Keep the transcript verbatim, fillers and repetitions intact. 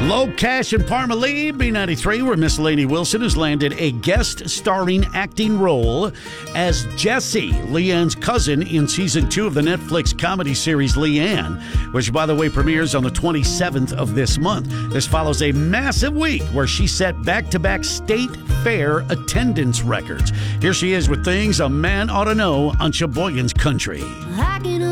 Low Cash and Parma Lee, B ninety-three, where Miss Lainey Wilson has landed a guest starring acting role as Jessie, Leanne's cousin, in season two of the Netflix comedy series Leanne, which, by the way, premieres on the twenty-seventh of this month. This follows a massive week where she set back-to-back state fair attendance records. Here she is with things a man ought to know on Sheboygan's Country.